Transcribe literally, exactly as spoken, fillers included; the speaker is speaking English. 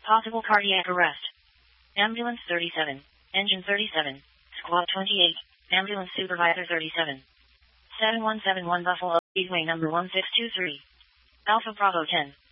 Possible cardiac arrest. Ambulance thirty-seven. Engine thirty-seven. Squad twenty-eight. Ambulance Supervisor thirty-seven. seven one seven one Buffalo, Speedway number one six two three. Alpha Bravo ten.